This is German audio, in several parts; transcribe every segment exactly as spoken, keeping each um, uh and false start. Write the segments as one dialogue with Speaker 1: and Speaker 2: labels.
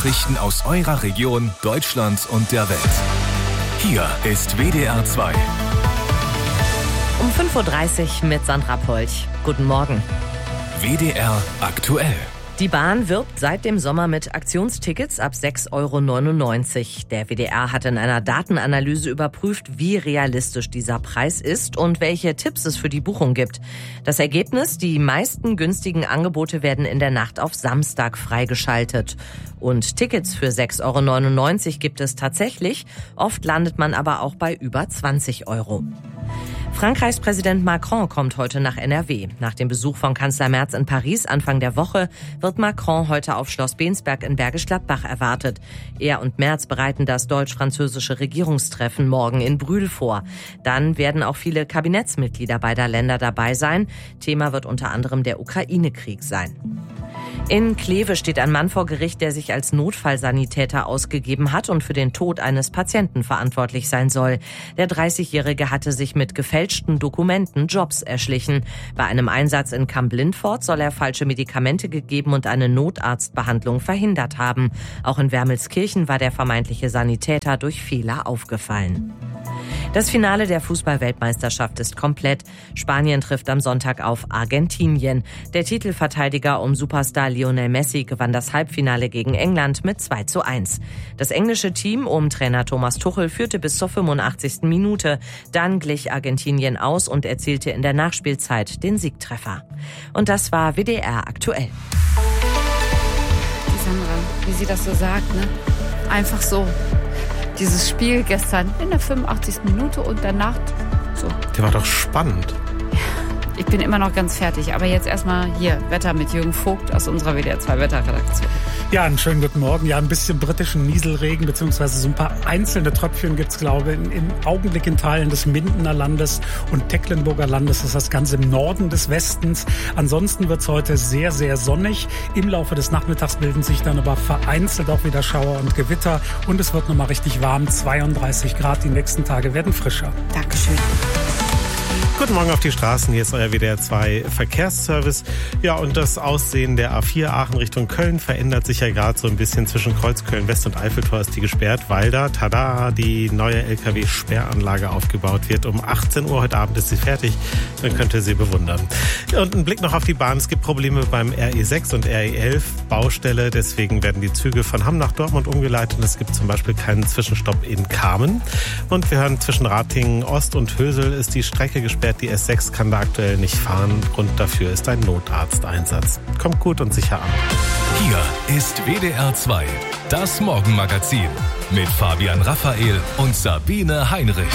Speaker 1: Nachrichten aus eurer Region, Deutschland und der Welt. Hier ist W D R zwei.
Speaker 2: Um fünf Uhr dreißig mit Sandra Polch. Guten Morgen.
Speaker 1: W D R aktuell.
Speaker 2: Die Bahn wirbt seit dem Sommer mit Aktionstickets ab sechs Euro neunundneunzig. Der W D R hat in einer Datenanalyse überprüft, wie realistisch dieser Preis ist und welche Tipps es für die Buchung gibt. Das Ergebnis: Die meisten günstigen Angebote werden in der Nacht auf Samstag freigeschaltet. Und Tickets für sechs Euro neunundneunzig gibt es tatsächlich. Oft landet man aber auch bei über zwanzig Euro. Frankreichs Präsident Macron kommt heute nach N R W. Nach dem Besuch von Kanzler Merz in Paris Anfang der Woche wird Macron heute auf Schloss Bensberg in Bergisch Gladbach erwartet. Er und Merz bereiten das deutsch-französische Regierungstreffen morgen in Brühl vor. Dann werden auch viele Kabinettsmitglieder beider Länder dabei sein. Thema wird unter anderem der Ukraine-Krieg sein. In Kleve steht ein Mann vor Gericht, der sich als Notfallsanitäter ausgegeben hat und für den Tod eines Patienten verantwortlich sein soll. Der dreißigjährige hatte sich mit gefälschten Dokumenten Jobs erschlichen. Bei einem Einsatz in Kamp-Lindfort soll er falsche Medikamente gegeben und eine Notarztbehandlung verhindert haben. Auch in Wermelskirchen war der vermeintliche Sanitäter durch Fehler aufgefallen. Das Finale der Fußball-Weltmeisterschaft ist komplett. Spanien trifft am Sonntag auf Argentinien. Der Titelverteidiger um Superstar Lionel Messi gewann das Halbfinale gegen England mit zwei zu eins. Das englische Team um Trainer Thomas Tuchel führte bis zur fünfundachtzigsten Minute. Dann glich Argentinien aus und erzielte in der Nachspielzeit den Siegtreffer. Und das war W D R aktuell.
Speaker 3: Die Sandra, wie sie das so sagt, ne? Einfach so. Dieses Spiel gestern in der fünfundachtzigsten Minute und danach so.
Speaker 4: Der war doch spannend.
Speaker 3: Ich bin immer noch ganz fertig. Aber jetzt erstmal hier Wetter mit Jürgen Vogt aus unserer W D R zwei Wetterredaktion.
Speaker 5: Ja, einen schönen guten Morgen. Ja, ein bisschen britischen Nieselregen, beziehungsweise so ein paar einzelne Tröpfchen gibt es, glaube ich, im Augenblick in Teilen des Mindener Landes und Tecklenburger Landes. Das ist das Ganze im Norden des Westens. Ansonsten wird es heute sehr, sehr sonnig. Im Laufe des Nachmittags bilden sich dann aber vereinzelt auch wieder Schauer und Gewitter. Und es wird nochmal richtig warm. zweiunddreißig Grad. Die nächsten Tage werden frischer.
Speaker 3: Dankeschön.
Speaker 4: Guten Morgen auf die Straßen, hier ist euer W D R zwei Verkehrsservice. Ja, und das Aussehen der A vier Aachen Richtung Köln verändert sich ja gerade so ein bisschen. Zwischen Kreuzköln West und Eiffeltor ist die gesperrt, weil da, tada, die neue L K W-Sperranlage aufgebaut wird. Um achtzehn Uhr heute Abend ist sie fertig, dann könnt ihr sie bewundern. Und ein Blick noch auf die Bahn. Es gibt Probleme beim R E sechs und R E elf Baustelle, deswegen werden die Züge von Hamm nach Dortmund umgeleitet. Und es gibt zum Beispiel keinen Zwischenstopp in Kamen. Und wir hören, zwischen Ratingen Ost und Hösel ist die Strecke gesperrt. Die S sechs kann da aktuell nicht fahren. Grund dafür ist ein Notarzteinsatz. Kommt gut und sicher an.
Speaker 1: Hier ist W D R zwei, das Morgenmagazin mit Fabian Raphael und Sabine Heinrich.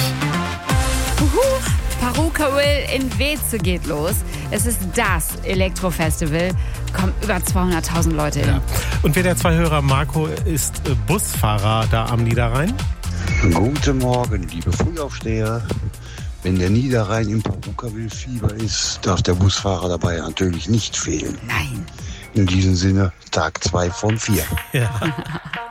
Speaker 3: Uhu, Paruka-Will in Weze geht los. Es ist das Elektrofestival. Kommen über zweihunderttausend Leute hin.
Speaker 4: Ja. Und W D R zwei-Hörer Marco ist Busfahrer da am Niederrhein.
Speaker 6: Guten Morgen, liebe Frühaufsteher. Wenn der Niederrhein im Paruka-Will-Fieber ist, darf der Busfahrer dabei natürlich nicht fehlen.
Speaker 3: Nein.
Speaker 6: In diesem Sinne, Tag zwei von vier.
Speaker 4: Ja.